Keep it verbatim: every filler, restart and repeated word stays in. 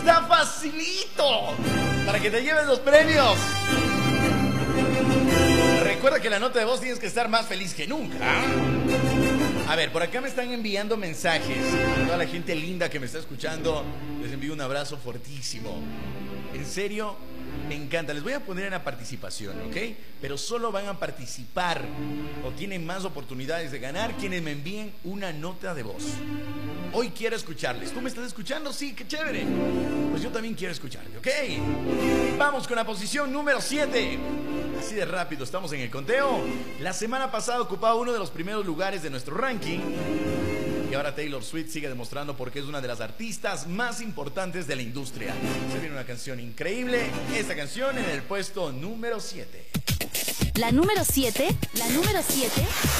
Está facilito para que te lleves los premios. Recuerda que la nota de voz tienes que estar más feliz que nunca. A ver, por acá me están enviando mensajes. Toda la gente linda que me está escuchando, les envío un abrazo fortísimo. En serio, me encanta. Les voy a poner en la participación, ¿ok? Pero solo van a participar o tienen más oportunidades de ganar quienes me envíen una nota de voz. Hoy quiero escucharles. ¿Tú me estás escuchando? Sí, qué chévere. Pues yo también quiero escucharte, ¿ok? Vamos con la posición número siete. Así de rápido, estamos en el conteo. La semana pasada ocupaba uno de los primeros lugares de nuestro ranking. Y ahora Taylor Swift sigue demostrando por qué es una de las artistas más importantes de la industria. Se viene una canción increíble. Esta canción en el puesto número siete. La número siete, la número siete.